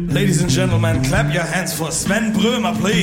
Ladies and gentlemen, clap your hands for Sven Brömer, please.